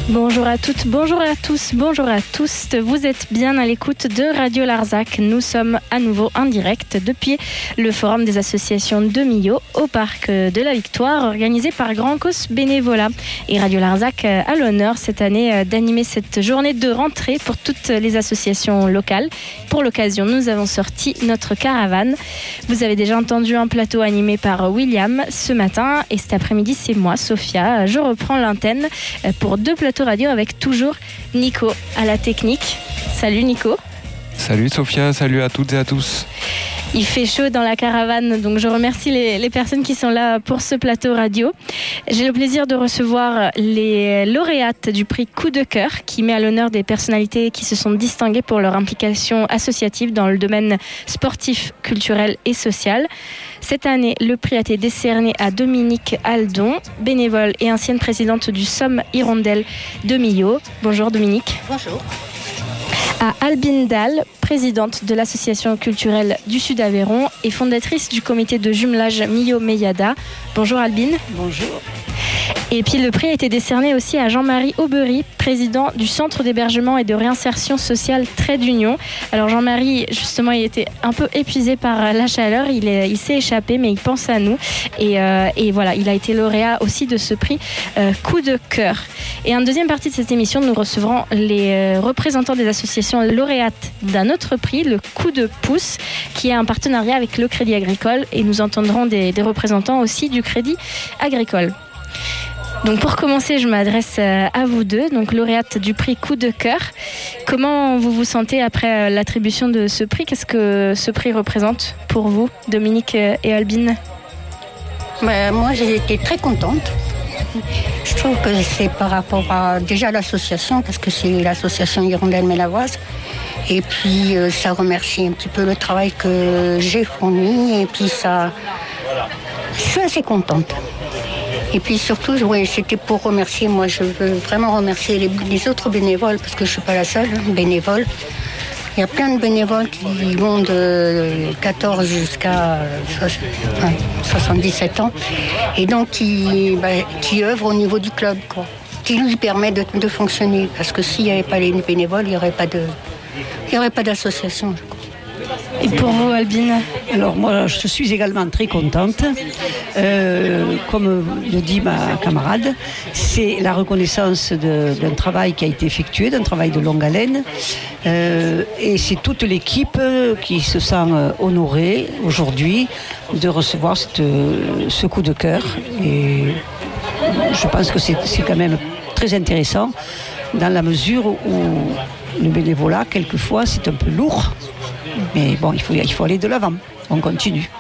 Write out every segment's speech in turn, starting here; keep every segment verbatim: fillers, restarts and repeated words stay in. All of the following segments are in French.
Bonjour à toutes, bonjour à tous, bonjour à tous. Vous êtes bien à l'écoute de Radio Larzac. Nous sommes à nouveau en direct depuis le Forum des associations de Millau au Parc de la Victoire, organisé par Grand Cause Bénévolat. Et Radio Larzac a l'honneur cette année d'animer cette journée de rentrée pour toutes les associations locales. Pour l'occasion, nous avons sorti notre caravane. Vous avez déjà entendu un plateau animé par William ce matin. Et cet après-midi, c'est moi, Sophia. Je reprends l'antenne pour deux plateaux radio avec toujours Nico à la technique. Salut Nico. Salut Sophia, salut à toutes et à tous. Il fait chaud dans la caravane, donc je remercie les, les personnes qui sont là pour ce plateau radio. J'ai le plaisir de recevoir les lauréates du prix Coup de cœur, qui met à l'honneur des personnalités qui se sont distinguées pour leur implication associative dans le domaine sportif, culturel et social. Cette année, le prix a été décerné à Dominique Aldon, bénévole et ancienne présidente du Somme Hirondelle de Millau. Bonjour Dominique. Bonjour. À Albine Dahl, présidente de l'association culturelle du Sud-Aveyron et fondatrice du comité de jumelage Millau-Meyada. Bonjour Albine. Bonjour. Et puis le prix a été décerné aussi à Jean-Marie Aubery, président du Centre d'hébergement et de réinsertion sociale Trait d'Union. Alors Jean-Marie, justement, il était un peu épuisé par la chaleur, il, est, il s'est échappé, mais il pense à nous. Et, euh, et voilà, il a été lauréat aussi de ce prix euh, Coup de cœur. Et en deuxième partie de cette émission, nous recevrons les euh, représentants des associations lauréates d'un autre prix, le Coup de pouce, qui est un partenariat avec le Crédit Agricole. Et nous entendrons des, des représentants aussi du Crédit Agricole. Donc pour commencer, je m'adresse à vous deux, donc lauréate du prix Coup de cœur. Comment vous vous sentez après l'attribution de ce prix ? Qu'est-ce que ce prix représente pour vous, Dominique et Albine ? Ben, moi, j'ai été très contente. Je trouve que c'est par rapport à déjà l'association, parce que c'est l'association Hirondelle Mélavoise. Et puis ça remercie un petit peu le travail que j'ai fourni. Et puis ça, je suis assez contente. Et puis surtout, oui, c'était pour remercier, moi je veux vraiment remercier les, les autres bénévoles, parce que je ne suis pas la seule hein, bénévole. Il y a plein de bénévoles qui vont de quatorze jusqu'à soixante-dix-sept ans, et donc qui, bah, qui œuvrent au niveau du club, quoi, qui lui permet de, de fonctionner. Parce que s'il n'y avait pas les bénévoles, il n'y aurait pas de, il n'y aurait pas d'association, je crois. Et pour vous, Albine ? Alors moi, je suis également très contente. Euh, comme le dit ma camarade, c'est la reconnaissance de, d'un travail qui a été effectué, d'un travail de longue haleine. Euh, et c'est toute l'équipe qui se sent honorée aujourd'hui de recevoir cette, ce coup de cœur. Et je pense que c'est, c'est quand même très intéressant dans la mesure où le bénévolat, quelquefois, c'est un peu lourd. Mais bon, il faut, il faut aller de l'avant. On continue.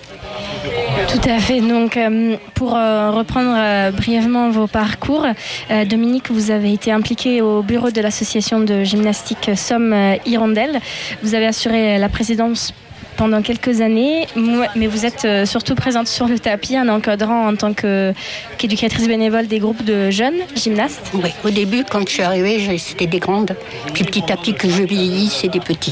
Tout à fait. Donc, euh, pour euh, reprendre euh, brièvement vos parcours, euh, Dominique, vous avez été impliqué au bureau de l'association de gymnastique Somme Hirondelle. Vous avez assuré la présidence pendant quelques années, mais vous êtes surtout présente sur le tapis en encadrant en tant que, qu'éducatrice bénévole des groupes de jeunes gymnastes. Oui, au début, quand je suis arrivée, c'était des grandes. Puis petit à petit que je vieillis, c'est des petits.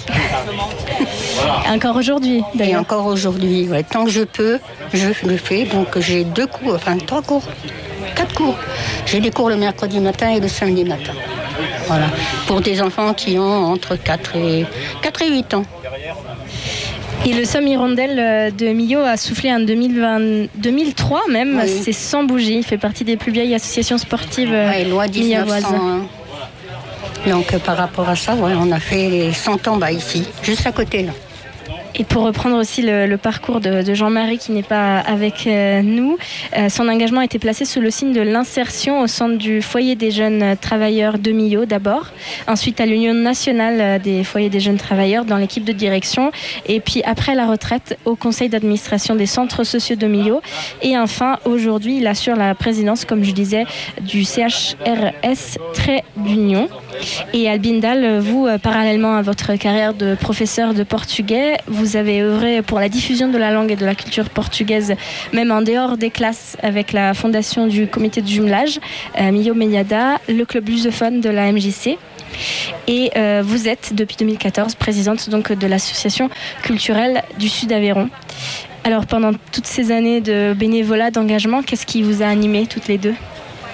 Encore aujourd'hui, d'ailleurs. Et encore aujourd'hui, ouais. Tant que je peux, je le fais. Donc j'ai deux cours, enfin trois cours, quatre cours. J'ai des cours le mercredi matin et le samedi matin. Voilà. Pour des enfants qui ont entre quatre et huit ans. Et le Somme Hirondelle de Millau a soufflé en deux mille vingt, deux mille trois même, oui. C'est sans bougie. Il fait partie des plus vieilles associations sportives ouais, loi dix-neuf cent un. Donc par rapport à ça, ouais, on a fait les cent ans bah, ici, juste à côté là. Et pour reprendre aussi le, le parcours de, de Jean-Marie qui n'est pas avec euh, nous, euh, son engagement a été placé sous le signe de l'insertion au sein du foyer des jeunes travailleurs de Millau d'abord, ensuite à l'Union nationale des foyers des jeunes travailleurs dans l'équipe de direction, et puis après la retraite au conseil d'administration des centres sociaux de Millau, et enfin aujourd'hui il assure la présidence, comme je disais, du C H R S Trait d'Union. Et Albine Dahl, vous, parallèlement à votre carrière de professeur de portugais, vous avez œuvré pour la diffusion de la langue et de la culture portugaise, même en dehors des classes, avec la fondation du comité de jumelage, euh, Millau-Meyada, le club lusophone de la M J C. Et euh, vous êtes, depuis deux mille quatorze, présidente donc, de l'association culturelle du Sud-Aveyron. Alors, pendant toutes ces années de bénévolat, d'engagement, qu'est-ce qui vous a animé toutes les deux ?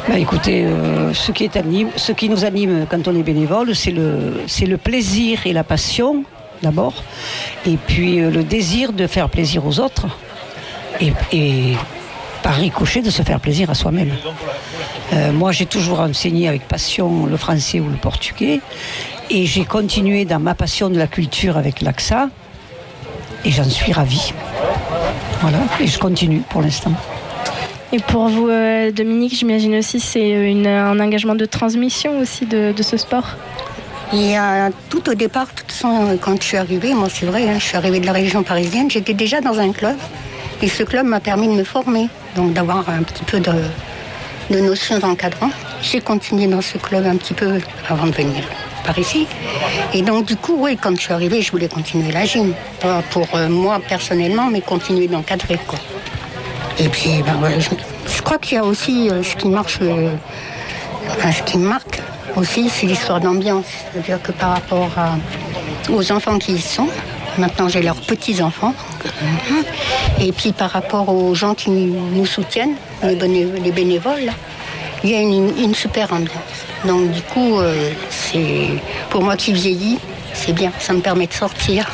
Bah écoutez, euh, ce, qui est anime, ce qui nous anime quand on est bénévole, c'est le, c'est le plaisir et la passion, d'abord, et puis euh, le désir de faire plaisir aux autres, et, et par ricochet de se faire plaisir à soi-même. Euh, moi, j'ai toujours enseigné avec passion le français ou le portugais, et j'ai continué dans ma passion de la culture avec l'A X A, et j'en suis ravie. Voilà, et je continue pour l'instant. Et pour vous, euh, Dominique, j'imagine aussi c'est une, un engagement de transmission aussi de, de ce sport. Il y a tout au départ, de toute façon, quand je suis arrivée, moi c'est vrai, hein, je suis arrivée de la région parisienne, j'étais déjà dans un club et ce club m'a permis de me former, donc d'avoir un petit peu de, de notions d'encadrant. J'ai continué dans ce club un petit peu avant de venir par ici. Et donc du coup, oui, quand je suis arrivée, je voulais continuer la gym. Pas pour euh, moi personnellement, mais continuer d'encadrer, quoi. Et puis, ben, voilà, je, je crois qu'il y a aussi euh, ce qui marche, euh, enfin, ce qui me marque aussi, c'est l'histoire d'ambiance. C'est-à-dire que par rapport à, aux enfants qui y sont, maintenant j'ai leurs petits-enfants, et puis par rapport aux gens qui nous soutiennent, les, béné- les bénévoles, là, il y a une, une super ambiance. Donc du coup, euh, c'est, pour moi qui vieillis, c'est bien, ça me permet de sortir.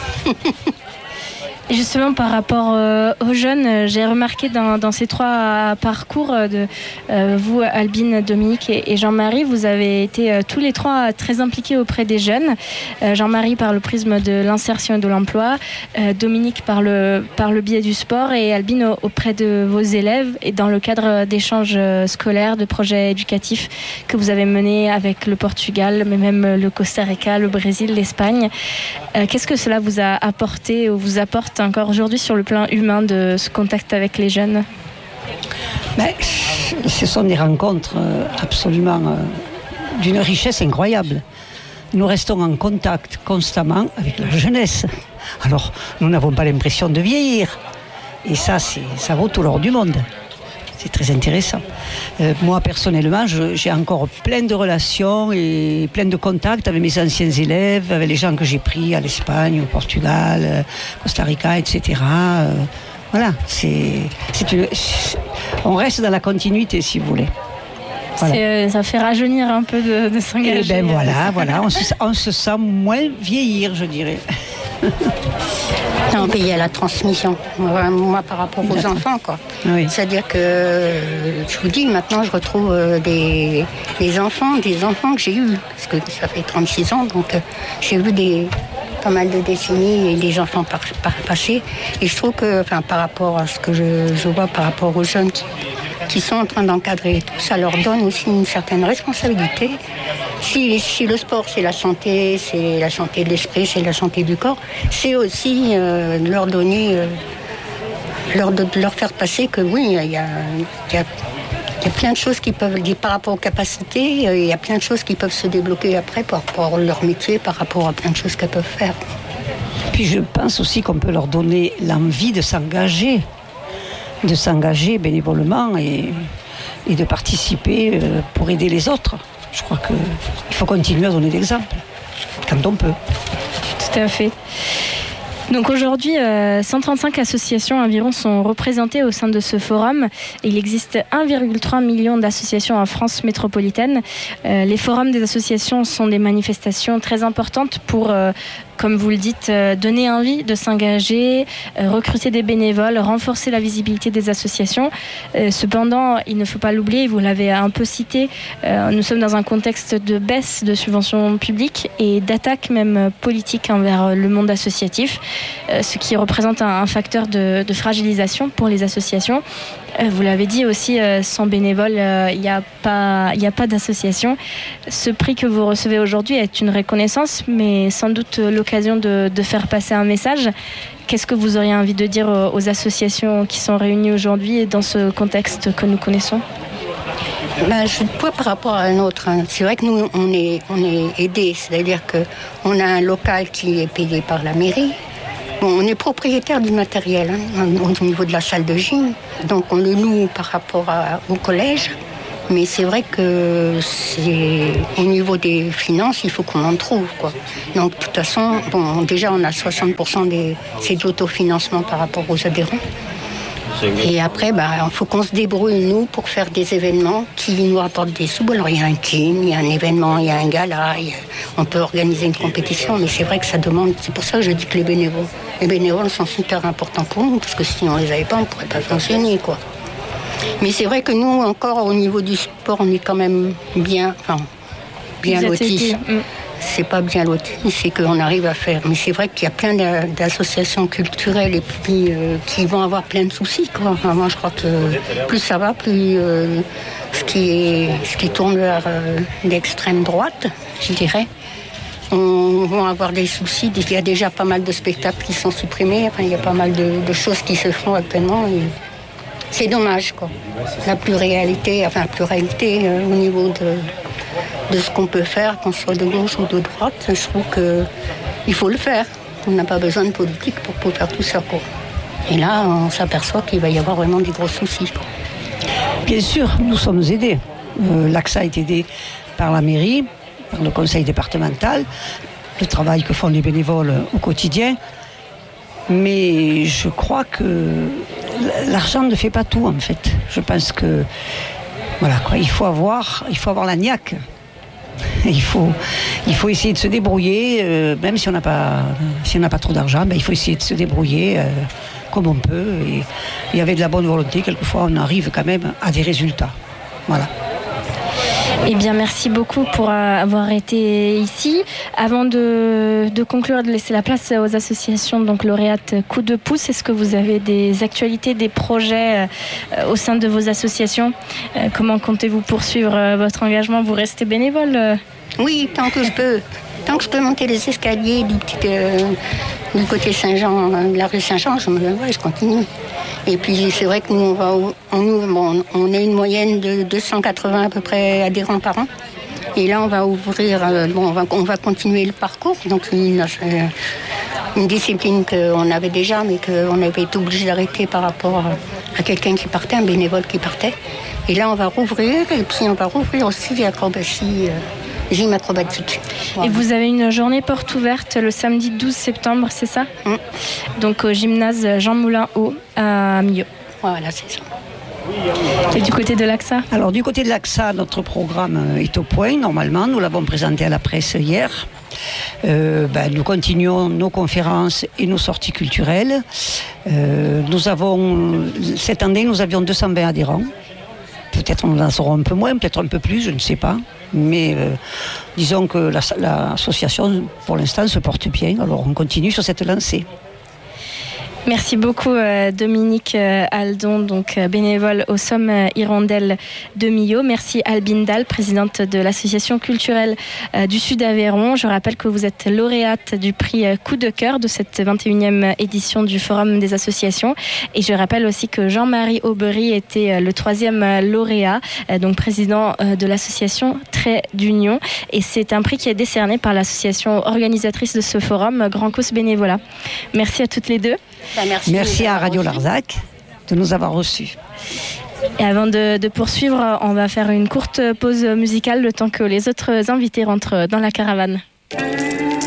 Justement, par rapport euh, aux jeunes, euh, j'ai remarqué dans, dans ces trois parcours, euh, de euh, vous, Albine, Dominique et, et Jean-Marie, vous avez été euh, tous les trois très impliqués auprès des jeunes. Euh, Jean-Marie par le prisme de l'insertion et de l'emploi, euh, Dominique par le, par le biais du sport et Albine au, auprès de vos élèves et dans le cadre d'échanges scolaires, de projets éducatifs que vous avez menés avec le Portugal, mais même le Costa Rica, le Brésil, l'Espagne. Euh, qu'est-ce que cela vous a apporté ou vous apporte encore aujourd'hui sur le plan humain de ce contact avec les jeunes? Ben, ce sont des rencontres absolument d'une richesse incroyable. Nous restons en contact constamment avec la jeunesse. Alors, nous n'avons pas l'impression de vieillir. Et ça, c'est, ça vaut tout l'or du monde. C'est très intéressant. Euh, moi, personnellement, je, j'ai encore plein de relations et plein de contacts avec mes anciens élèves, avec les gens que j'ai pris à l'Espagne, au Portugal, euh, Costa Rica, et cetera. Euh, voilà, c'est, c'est une, c'est, on reste dans la continuité, si vous voulez. Voilà. C'est, ça fait rajeunir un peu de, de s'engager. Et ben voilà, voilà, on se, on se sent moins vieillir, je dirais. Non, mais il y a la transmission, moi, moi par rapport aux enfants, quoi. Oui. C'est-à-dire que, je vous dis, maintenant je retrouve des, des enfants, des enfants que j'ai eus, parce que ça fait trente-six ans, donc euh, j'ai vu des, pas mal de décennies et des enfants par, par, passer. Et je trouve que, enfin, par rapport à ce que je, je vois, par rapport aux jeunes qui, qui sont en train d'encadrer et tout, ça leur donne aussi une certaine responsabilité. Si, si le sport, c'est la santé, c'est la santé de l'esprit, c'est la santé du corps, c'est aussi euh, leur donner, euh, leur, de, leur faire passer que oui, il y a, il y a, il y a plein de choses qui peuvent, par rapport aux capacités, il y a plein de choses qui peuvent se débloquer après par rapport à leur métier, par rapport à plein de choses qu'elles peuvent faire. Puis je pense aussi qu'on peut leur donner l'envie de s'engager, de s'engager bénévolement et, et de participer pour aider les autres. Je crois qu'il faut continuer à donner l'exemple, quand on peut. Tout à fait. Donc aujourd'hui, euh, cent trente-cinq associations environ sont représentées au sein de ce forum. Il existe un virgule trois million d'associations en France métropolitaine. Euh, les forums des associations sont des manifestations très importantes pour, euh, comme vous le dites, euh, donner envie de s'engager, euh, recruter des bénévoles, renforcer la visibilité des associations. Euh, cependant, il ne faut pas l'oublier, vous l'avez un peu cité, euh, nous sommes dans un contexte de baisse de subventions publiques et d'attaque même politique envers le monde associatif. Ce qui représente un facteur de, de fragilisation pour les associations. Vous l'avez dit aussi, sans bénévoles, il n'y a pas, il n'y a pas d'association. Ce prix que vous recevez aujourd'hui est une reconnaissance, mais sans doute l'occasion de, de faire passer un message. Qu'est-ce que vous auriez envie de dire aux associations qui sont réunies aujourd'hui dans ce contexte que nous connaissons ? Ben, je vois par rapport à un autre. Hein. C'est vrai que nous, on est, on est aidés. C'est-à-dire qu'on a un local qui est payé par la mairie. Bon, on est propriétaire du matériel hein, au niveau de la salle de gym, donc on le loue par rapport à, au collège. Mais c'est vrai que c'est, au niveau des finances, il faut qu'on en trouve, quoi. Donc de toute façon, bon, déjà on a soixante pour cent des, c'est de l'autofinancement par rapport aux adhérents. Et après, bah, il faut qu'on se débrouille, nous, pour faire des événements qui nous rapportent des sous. Alors, il y a un team, il y a un événement, il y a un gala, il y a... on peut organiser une compétition, mais c'est vrai que ça demande... C'est pour ça que je dis que les bénévoles, les bénévoles sont super importants pour nous, parce que si on ne les avait pas, on ne pourrait pas fonctionner, quoi. Mais c'est vrai que nous, encore, au niveau du sport, on est quand même bien, enfin, bien lotis. C'est pas bien loti, c'est qu'on arrive à faire. Mais c'est vrai qu'il y a plein d'associations culturelles et puis euh, qui vont avoir plein de soucis, quoi. Enfin, moi, je crois que plus ça va, plus euh, ce, qui est, ce qui tourne vers euh, l'extrême droite, je dirais, on va avoir des soucis. Il y a déjà pas mal de spectacles qui sont supprimés. Enfin, il y a pas mal de, de choses qui se font actuellement. Et c'est dommage, quoi. La pluralité, enfin la pluralité euh, au niveau de... de ce qu'on peut faire, qu'on soit de gauche ou de droite, je trouve qu'il faut le faire. On n'a pas besoin de politique pour, pour faire tout ça, quoi. Et là, on s'aperçoit qu'il va y avoir vraiment des gros soucis, quoi. Bien sûr, nous sommes aidés. Euh, L'A X A est aidé par la mairie, par le conseil départemental, le travail que font les bénévoles au quotidien. Mais je crois que l'argent ne fait pas tout, en fait. Je pense que voilà, quoi, il faut avoir, il faut avoir la niaque. Il faut, il faut essayer de se débrouiller, euh, même si on n'a pas, si on n'a pas trop d'argent, ben, il faut essayer de se débrouiller euh, comme on peut. Et, et avec de la bonne volonté, quelquefois, on arrive quand même à des résultats. Voilà. Eh bien, merci beaucoup pour avoir été ici. Avant de, de conclure, de laisser la place aux associations donc lauréates Coup de pouce, est-ce que vous avez des actualités, des projets euh, au sein de vos associations ? euh, Comment comptez-vous poursuivre euh, votre engagement ? Vous restez bénévole euh... Oui, tant que je peux. Tant que je peux monter les escaliers du, petit, euh, du côté Saint-Jean, de la rue Saint-Jean, je, me, ouais, je continue. Et puis c'est vrai que nous, on, va, on, ouvre, bon, on a une moyenne de deux cent quatre-vingts à peu près adhérents par an. Et là, on va ouvrir, euh, bon, on va, on va continuer le parcours. Donc une, une discipline qu'on avait déjà, mais qu'on avait été obligé d'arrêter par rapport à quelqu'un qui partait, un bénévole qui partait. Et là, on va rouvrir, et puis on va rouvrir aussi l'acrobatie. Euh, gym acrobatique. Voilà. Et vous avez une journée porte ouverte le samedi douze septembre, c'est ça ? mmh. Donc au gymnase Jean Moulin Haut à Millau. Voilà, c'est ça. Et du côté de l'A X A ? Alors du côté de l'A X A, notre programme est au point, normalement. Nous l'avons présenté à la presse hier. Euh, ben, nous continuons nos conférences et nos sorties culturelles. Euh, nous avons, cette année, nous avions deux cent vingt adhérents. Peut-être on en saura un peu moins, peut-être un peu plus, je ne sais pas. Mais euh, disons que la, l'association, pour l'instant, se porte bien. Alors on continue sur cette lancée. Merci beaucoup euh, Dominique euh, Aldon, donc euh, bénévole au Somme euh, Hirondelle de Millau. Merci Albine Dahl, présidente de l'association culturelle euh, du Sud Aveyron. Je rappelle que vous êtes lauréate du prix euh, Coup de cœur de cette vingt et unième édition du Forum des associations. Et je rappelle aussi que Jean-Marie Aubry était euh, le troisième euh, lauréat, euh, donc président euh, de l'association Trait d'Union. Et c'est un prix qui est décerné par l'association organisatrice de ce forum, Grand Cause Bénévolat. Merci à toutes les deux. Ben, merci merci à Radio Larzac de nous avoir reçus. Et avant de, de poursuivre, on va faire une courte pause musicale le temps que les autres invités rentrent dans la caravane.